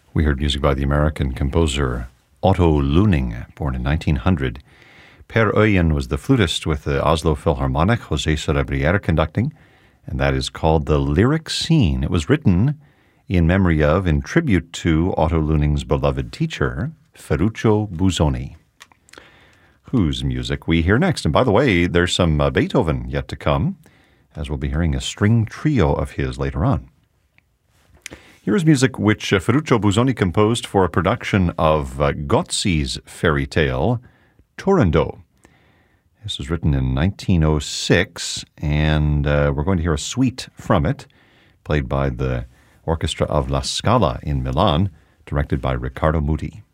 We heard music by the American composer Otto Luning, born in 1900. Per Oyen was the flutist with the Oslo Philharmonic, José Sorabriere conducting, and that is called The Lyric Scene. It was written in memory of, in tribute to, Otto Luning's beloved teacher, Ferruccio Busoni, whose music we hear next. And by the way, there's some Beethoven yet to come, as we'll be hearing a string trio of his later on. Here is music which Ferruccio Busoni composed for a production of Gozzi's fairy tale, Turandot. This was written in 1906, and we're going to hear a suite from it, played by the Orchestra of La Scala in Milan, directed by Riccardo Muti.